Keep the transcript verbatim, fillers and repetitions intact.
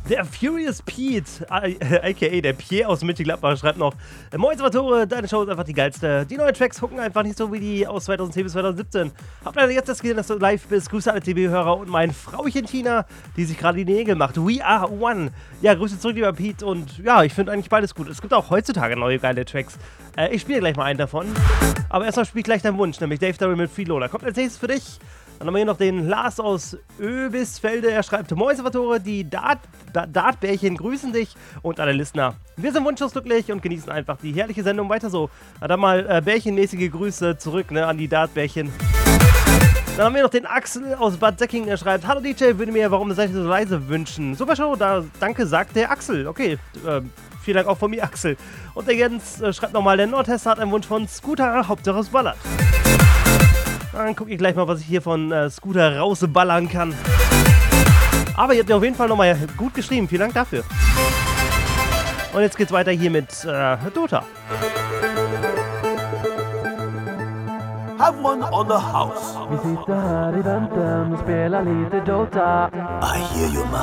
Der Furious Pete, aka der Pierre aus Mönchengladbach, schreibt noch: Moin Salvatore, deine Show ist einfach die geilste. Die neuen Tracks hucken einfach nicht so wie die aus zweitausendzehn bis zweitausendsiebzehn. Hab leider jetzt das gesehen, dass du live bist. Grüße alle T V-Hörer und mein Frauchen Tina, die sich gerade die Nägel macht. We are one. Ja, Grüße zurück, lieber Pete. Und ja, ich finde eigentlich beides gut. Es gibt auch heutzutage neue geile Tracks. Äh, ich spiele gleich mal einen davon. Aber erstmal spiele ich gleich deinen Wunsch, nämlich Dave Darrell mit Freeloader. Kommt als nächstes für dich. Dann haben wir hier noch den Lars aus Öbisfelde. Er schreibt: Moin Salvatore, die Dart, Dartbärchen grüßen dich und alle Listener. Wir sind wunschlos glücklich und genießen einfach die herrliche Sendung weiter so. Na, dann mal äh, bärchenmäßige Grüße zurück, ne, an die Dartbärchen. Dann haben wir noch den Axel aus Bad Säckingen. Er schreibt: Hallo D J, würde mir Warum seid ihr so leise wünschen. Super Show, da danke, sagt der Axel. Okay, äh, vielen Dank auch von mir, Axel. Und der Jens äh, schreibt nochmal: Der Nordhester hat einen Wunsch von Scooter, Hauptsache es ballert. Dann gucke ich gleich mal, was ich hier von äh, Scooter rausballern kann. Aber ihr habt mir auf jeden Fall nochmal gut geschrieben. Vielen Dank dafür. Und jetzt geht's weiter hier mit äh, Dota. Have one on the house. Vi sitter här i väntan och spelar lite Dota. I hear you, man.